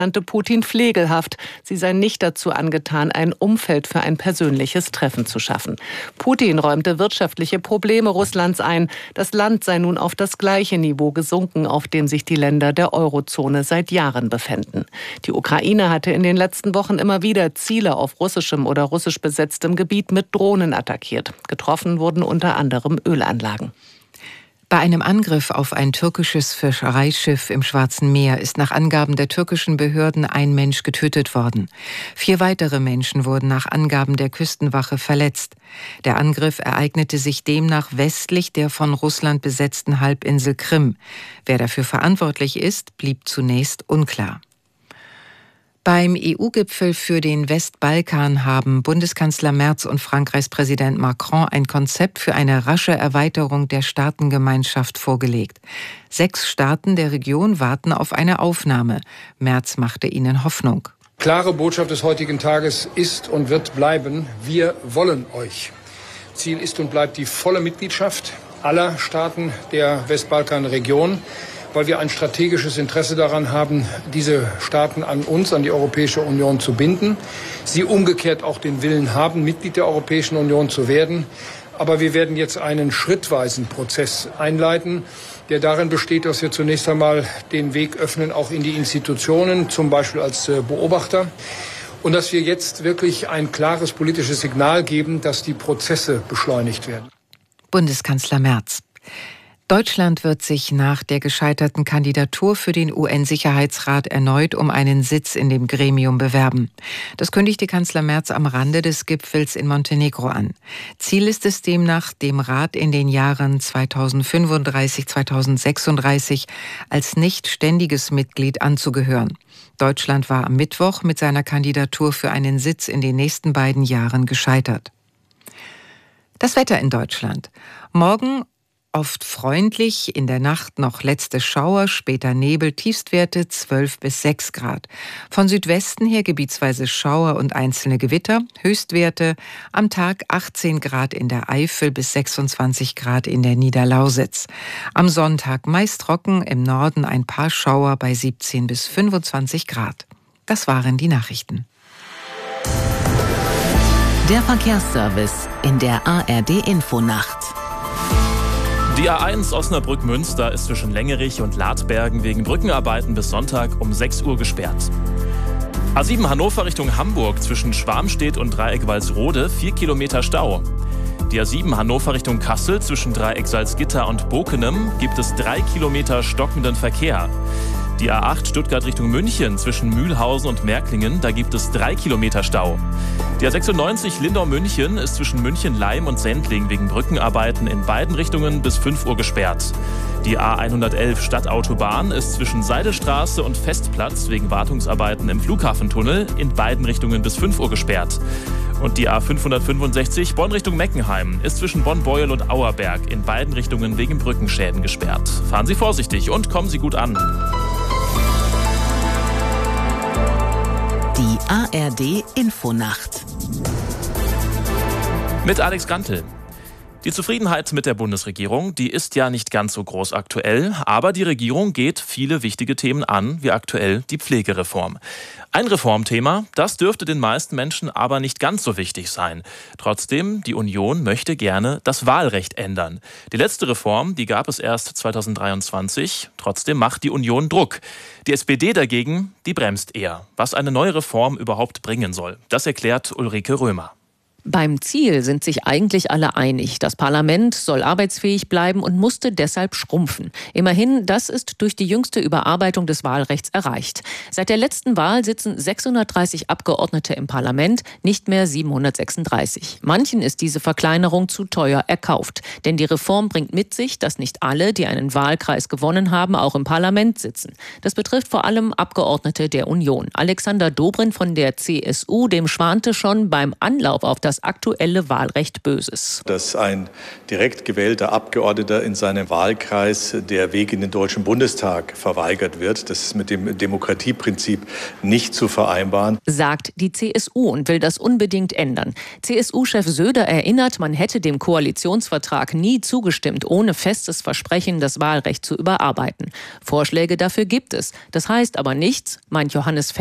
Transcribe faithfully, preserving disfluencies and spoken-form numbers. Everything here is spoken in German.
nannte Putin flegelhaft. Sie sei nicht dazu angetan, ein Umfeld für ein persönliches Treffen zu schaffen. Putin räumte wirtschaftliche Probleme Russlands ein. Das Land sei nun auf das gleiche Niveau gesunken, auf dem sich die Länder der Eurozone seit Jahren befänden. Die Ukraine hatte in den letzten Wochen immer wieder Ziele auf russischem oder russisch besetztem Gebiet mit Drohnen attackiert. Getroffen wurden unter anderem Ölanlagen. Bei einem Angriff auf ein türkisches Fischereischiff im Schwarzen Meer ist nach Angaben der türkischen Behörden ein Mensch getötet worden. Vier weitere Menschen wurden nach Angaben der Küstenwache verletzt. Der Angriff ereignete sich demnach westlich der von Russland besetzten Halbinsel Krim. Wer dafür verantwortlich ist, blieb zunächst unklar. Beim E U-Gipfel für den Westbalkan haben Bundeskanzler Merz und Frankreichs Präsident Macron ein Konzept für eine rasche Erweiterung der Staatengemeinschaft vorgelegt. Sechs Staaten der Region warten auf eine Aufnahme. Merz machte ihnen Hoffnung. Klare Botschaft des heutigen Tages ist und wird bleiben: Wir wollen euch. Ziel ist und bleibt die volle Mitgliedschaft aller Staaten der Westbalkanregion, weil wir ein strategisches Interesse daran haben, diese Staaten an uns, an die Europäische Union zu binden. Sie umgekehrt auch den Willen haben, Mitglied der Europäischen Union zu werden. Aber wir werden jetzt einen schrittweisen Prozess einleiten, der darin besteht, dass wir zunächst einmal den Weg öffnen, auch in die Institutionen, zum Beispiel als Beobachter. Und dass wir jetzt wirklich ein klares politisches Signal geben, dass die Prozesse beschleunigt werden. Bundeskanzler Merz. Deutschland wird sich nach der gescheiterten Kandidatur für den U N-Sicherheitsrat erneut um einen Sitz in dem Gremium bewerben. Das kündigte Kanzler Merz am Rande des Gipfels in Montenegro an. Ziel ist es demnach, dem Rat in den Jahren zweitausendfünfunddreißig bis zweitausendsechsunddreißig als nicht ständiges Mitglied anzugehören. Deutschland war am Mittwoch mit seiner Kandidatur für einen Sitz in den nächsten beiden Jahren gescheitert. Das Wetter in Deutschland. Morgen oft freundlich, in der Nacht noch letzte Schauer, später Nebel, Tiefstwerte zwölf bis sechs Grad. Von Südwesten her gebietsweise Schauer und einzelne Gewitter, Höchstwerte am Tag achtzehn Grad in der Eifel bis sechsundzwanzig Grad in der Niederlausitz. Am Sonntag meist trocken, im Norden ein paar Schauer bei siebzehn bis fünfundzwanzig Grad. Das waren die Nachrichten. Der Verkehrsservice in der A R D-Infonacht. Die A eins Osnabrück-Münster ist zwischen Längerich und Ladbergen wegen Brückenarbeiten bis Sonntag um sechs Uhr gesperrt. A sieben Hannover Richtung Hamburg zwischen Schwarmstedt und Dreieck Walsrode vier Kilometer Stau. Die A sieben Hannover Richtung Kassel zwischen Dreieck Salzgitter und Bokenem gibt es drei Kilometer stockenden Verkehr. Die A acht Stuttgart Richtung München zwischen Mühlhausen und Märklingen, da gibt es drei Kilometer Stau. Die A sechsundneunzig Lindau-München ist zwischen München-Leim und Sendling wegen Brückenarbeiten in beiden Richtungen bis fünf Uhr gesperrt. Die A hundertelf Stadtautobahn ist zwischen Seidelstraße und Festplatz wegen Wartungsarbeiten im Flughafentunnel in beiden Richtungen bis fünf Uhr gesperrt. Und die A fünfhundertfünfundsechzig Bonn Richtung Meckenheim ist zwischen Bonn-Beuel und Auerberg in beiden Richtungen wegen Brückenschäden gesperrt. Fahren Sie vorsichtig und kommen Sie gut an. Die A R D-Infonacht. Mit Alex Grantel. Die Zufriedenheit mit der Bundesregierung, die ist ja nicht ganz so groß aktuell, aber die Regierung geht viele wichtige Themen an, wie aktuell die Pflegereform. Ein Reformthema, das dürfte den meisten Menschen aber nicht ganz so wichtig sein. Trotzdem, die Union möchte gerne das Wahlrecht ändern. Die letzte Reform, die gab es erst zweitausenddreiundzwanzig. Trotzdem macht die Union Druck. Die S P D dagegen, die bremst eher. Was eine neue Reform überhaupt bringen soll, das erklärt Ulrike Römer. Beim Ziel sind sich eigentlich alle einig. Das Parlament soll arbeitsfähig bleiben und musste deshalb schrumpfen. Immerhin, das ist durch die jüngste Überarbeitung des Wahlrechts erreicht. Seit der letzten Wahl sitzen sechshundertdreißig Abgeordnete im Parlament, nicht mehr siebenhundertsechsunddreißig. Manchen ist diese Verkleinerung zu teuer erkauft. Denn die Reform bringt mit sich, dass nicht alle, die einen Wahlkreis gewonnen haben, auch im Parlament sitzen. Das betrifft vor allem Abgeordnete der Union. Alexander Dobrindt von der C S U, dem schwante schon beim Anlauf auf das das aktuelle Wahlrecht Böses. Dass ein direkt gewählter Abgeordneter in seinem Wahlkreis der Weg in den Deutschen Bundestag verweigert wird, das ist mit dem Demokratieprinzip nicht zu vereinbaren, sagt die C S U und will das unbedingt ändern. C S U-Chef Söder erinnert, man hätte dem Koalitionsvertrag nie zugestimmt, ohne festes Versprechen, das Wahlrecht zu überarbeiten. Vorschläge dafür gibt es. Das heißt aber nichts, meint Johannes